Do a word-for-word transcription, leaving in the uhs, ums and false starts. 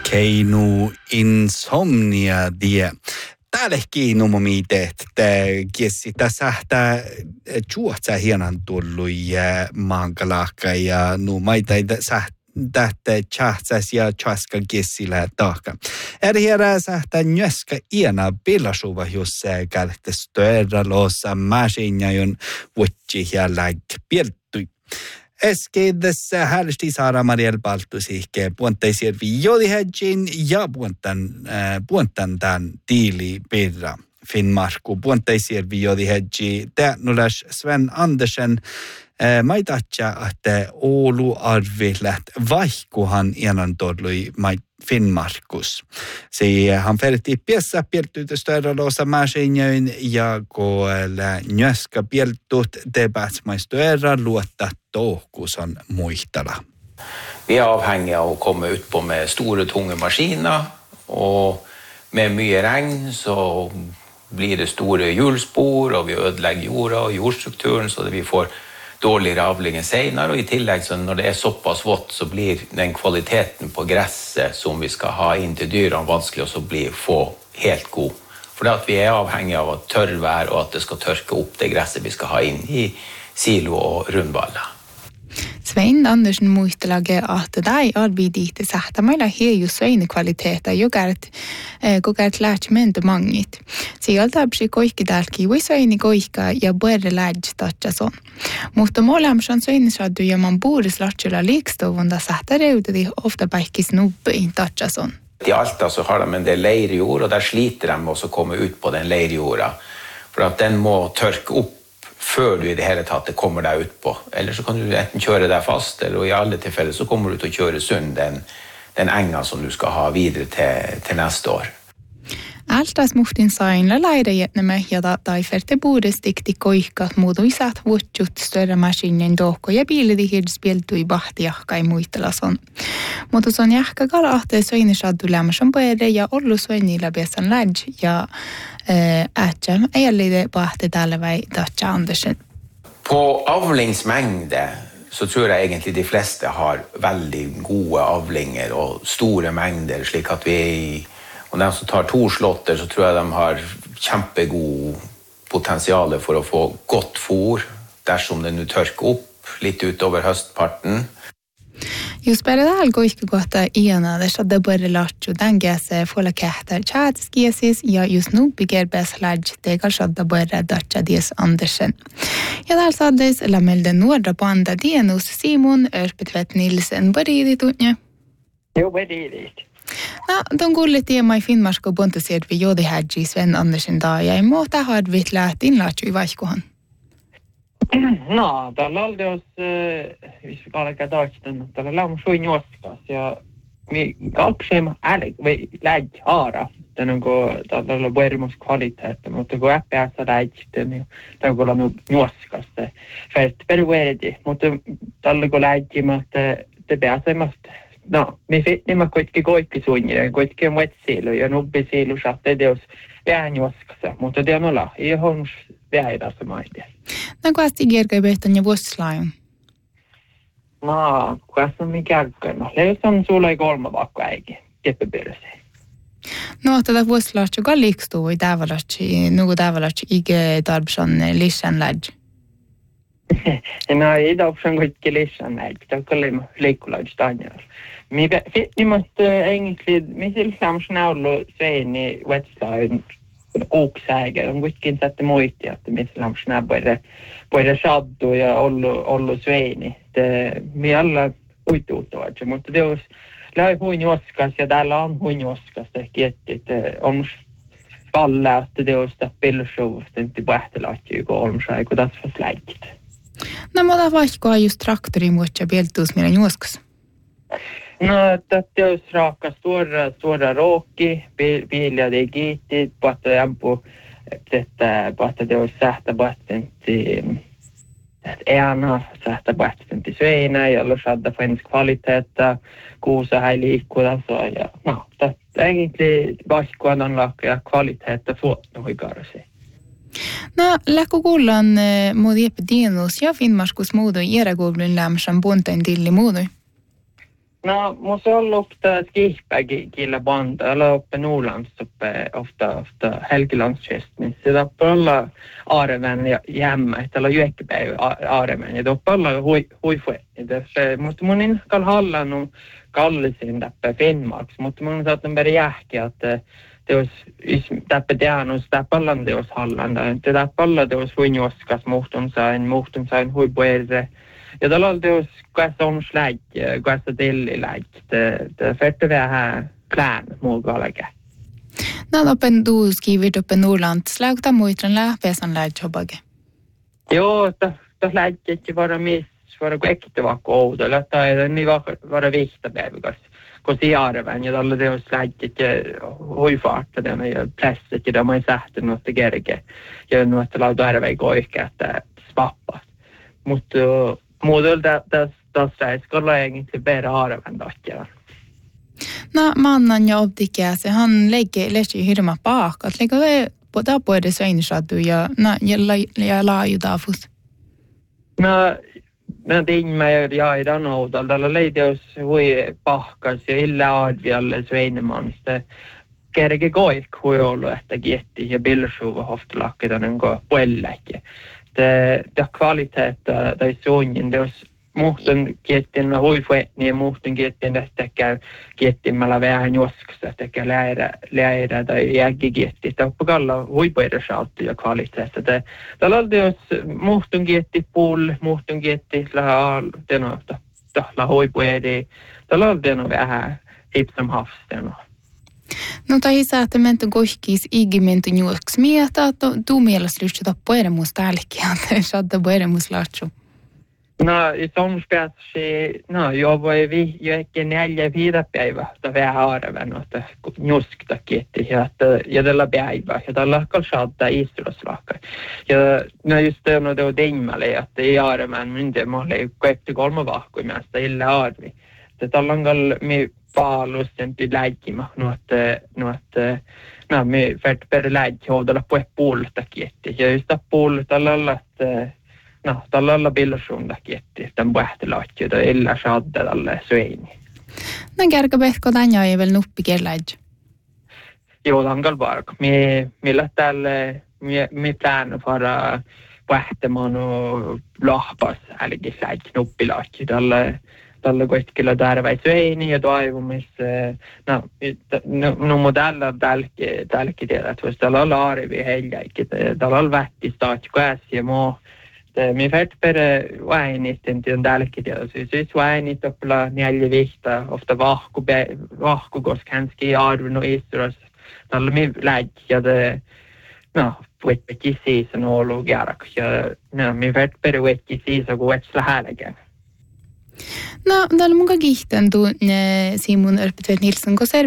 Keinu insomnia die. Täälläkin numomite, että kiesi tässä juotsa hienan tullut ja maankalahka ja numaita tähtä chahtsas ja chaska kiesillä taakka. Är här sähtä njöska ena pillasuva jos kalhte störa losa masinjajon vuotsi ja lägg pieltui. Eskeidessä hälsti Saara Mariel Baltusihke puontaisiin viodihädjin ja puontan, äh, puontan tämän tiili pirra Finnmarku puontaisiin viodihädji. Tänulas Sven Andersen äh, maitatja, että Oulu arvi läht vaihkuhan enan todlui mait Finnmarkus. Se han färti piessä pieltyytä stöäralosa mäsinjöin ja koella njöska pieltut debatsmaistöärä luottaa tohkusan muistala. Vi är avhängiga av att komma ut på med stora tunga maskiner och med mycket regn så blir det stora hjulspår och vi ödelägger jorda och jordstrukturen så att vi får dålig avling senare och i tillägg så när det är så pass vått så blir den kvaliteten på gräset som vi ska ha in till dyren vanskelig och så blir få helt god. För att vi är avhängiga av att törrvär och att det ska törka upp det gräset vi ska ha in i silo och rundvalla. Svein Andersen muistelage att dai arbidite sähtä meillä heiju svein kvaliteeta jogart kogart lähtment mangit. Sieltä absi koikki dalki vi svein koikka ja börre läge tatchason. Mutta molemmat svein saddu ja man bores latchula likstovunda sähtä reutedi ofta baikis nubbe in tatchason. I Alta så har de en del leirjord och där sliter de med att komma ut på den leirjorda för att den må törka upp för du i det hela tatt kommer där ut på. Eller så kan du enten köra där fast eller i alla tillfällen så kommer du ut och köra sund den, den änga som du ska ha vidare till, till nästa år. Altas muhtin sainla laida jätnämä ja tai ferte buudes tikti koikkat muutuisat vuotjut större maskinen dohko ja biilidi hirspieltui bahtiahkai muistelason. Mutta se on jahka kala ahte soinisaddu lämmösen poede ja ollu soinilla besan laj ja ätsam äjällide bahte tälle vai Tatja Andersen. På avlingsmängder så tror jag egentligen de flesta har väldigt goda avlingar och stora mängder slik att vi är i. Och de som tar torslotter så tror jag de har kämpegod potential för att få gott for där som det nu törkar upp lite utöver höstparten. Just per dal goikka kohta iana där så det börjar latchu dangese fola kahtar chatskiesis ja just nu bigger beslaj det kanske det börjar Tatja Dies Andersen. Ja där saddes la melde norra banda Dienus Simon Örpetvet Nilsen började tunja. Jo började. No, don gullet teema i Finnmark og bontaseert vi jodi hädji Sven Andersen da ja i måta har vi läht inlatju i vaihkohan. No, tällä oli jos hvis vi kallar det dagen tällä lämmu suin joskas ja vi kalksem älg vi lägg ara den onko tällä vermos kvalitet mutta kun äppässä lägg den den går nu joskas det för perverdi mutta tällä kun lägg mutta det bästa no, me fitnämme kuitenkin kaikki suunnilleen, kuitenkin muetsiilu ja nubbisiilu saatte teos vähän juoskassa, mutta det on olla, ei ole vähän edessä maita. No, kuasti kierkää behtan ja vuoslaajun? No, kuasti on mikään kärkää. Leus on sulla ei kolme vaikka äikin, keppipirse. No, tätä vuoslaajua kallikstuu voi tävälätsi, nuku tävälätsi ike tarpsan lisän lädj. No, ei tarpsan kuitenkin lisän lädj, tämä on kalliimma leikkulaidj stanjar. Mi fitnimat egentlig mi sillämsnä ollut seini wetslain oksäger on kuitenkin sätte muisti että mi sillämsnä både både saddu ja ollu ollu sveini te mi alla uituuttavat mutta teos läi huin joskas ja täällä on huin joskas kietti on palla että teos tappilshow inte pähtelahti kun on sai kun tässä läikit. No mutta vaikka just traktori muutja pieltuus meidän joskas. No, tämä on raaka suora, suora rookki, piilja de giitit, patta jampu, että patta teos sähtäbattentti, ena sähtäbattentti sveinä, jolla saadaan fens kvaliteetta, kuusa här liikkuda så ja, no, det egentlig vaskkuan on lakka kvaliteetta fuottu hikarasi. No, läkku kuullaan muudi eppidinus ja Finnmarkus muudu ieragoulun lämmösen pontain tilli muudu. No, måste olla ofta skihpägi killa banda, eller uppe Norrlands uppe ofta ofta Helgelandskisten. Så det på alla Arevän jämma, eller Jyäkkipäivä Arevän. Ja det på alla huifuet. Det måste man in kall Halland och kallisin täppä Finnmark. Mutta man saat en bära jähki att det os täppä teanus täppä alla det os Halland. Det täppä alla det os huinjoskas muhtun sain muhtun sain huipuerre. Ja tällä on teos kuinka on slag, kuinka tilli lag. Det det färte vi här plan muokalake. No open du skrivit uppe Norrland slagta muitran läpesan läjobage. Joo, det det lag inte vara miss vara äkta var koudella tai niin vara vihta päiväkas. Kun siarven ja tällä teos slag inte huifarta den ja presset ja man sähte något gerge. Ja något lauta arvei koikka että spappa. Mutta muodella tässä tässä skulle egentligen bara Arevän dotter. No mannen jag optikäse han lägger lägger hirma bak att lägga det på där på det så insattu ja na ja laaju dafus. No no din med jag idag nå då där lägger hui pahkas ja illa advialle sveinemanste. Kerge goik hui ollut että getti ja bilsuva hoftlakke den går puelläke. Det det kvalitet det sången det muuten gettin huifuetni muuten gettin tästä gettin mala vähän josksa täkä läira läira tai jägi getti tappakalla huipuedesautti ja kvalitet det tällä jos muuten getti pool muuten getti la denota la huipuedi tällä den vähän hipsam hafsten. No tai saatte menty gohkis igimentu juoks mieta to tu mielessä lyhtsä poeremus tälkiä että saada poeremus latsu. No i somspäässä no jag var vi ju inte neljä fyra päivä då vi har även att juskta kitti ja att ja tällä päivä ja tällä kalsata istuslakka. Ja no just det no det dimmalle att det är men mynte måle kvekti kolme vahku mästä illa arvi. Det tallangal mi paalusten till läikima no att no att no mi färt per läik hodella på ett puolta kitti ja just det puolta tällä att no, tällä alla bildersuunda kietti, tämän pähtelahti, jota illa saadda tälle sveini. No kärkä pehko tänja ei vielä nuppi kerlaid? Joo, tankal park. Mi, millä tälle, mi, mi plan vara pähtemään och lahpas, älgi säid nuppilahti. Tälle, tälle koitkilla tärväi sveini ja toivumis, no, no, no modella tälki, tälki tiedä, että jos tällä alla aarivi heljäikki, tällä alla vähti staati käsi ja muu, min färt per väinit inte den dälkit så så väinit uppla neljä vihta ofta vahku vahku koska kanski arvun och istros tällä mi lägga det no vetki season och garak ja no min färt per vetki season gå ett slahäläge. No tällä muka gihten tu Simon Örpetvet Nilsson ko